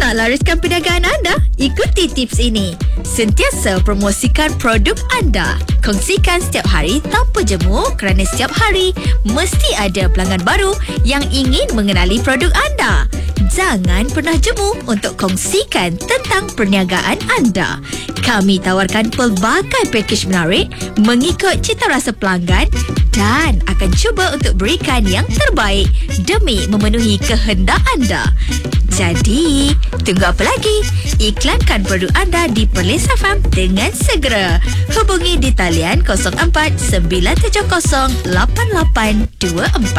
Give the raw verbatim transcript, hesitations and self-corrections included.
Nak lariskan perniagaan anda? Ikuti tips ini. Sentiasa promosikan produk anda. Kongsikan setiap hari tanpa jemu kerana setiap hari mesti ada pelanggan baru yang ingin mengenali produk anda. Jangan pernah jemu untuk kongsikan tentang perniagaan anda. Kami tawarkan pelbagai pakej menarik mengikut cita rasa pelanggan dan akan cuba untuk berikan yang terbaik demi memenuhi kehendak anda. Jadi, tunggu apa lagi? Iklankan produk anda di Perlis F M dengan segera. Hubungi di talian kosong empat sembilan tujuh kosong lapan lapan dua empat.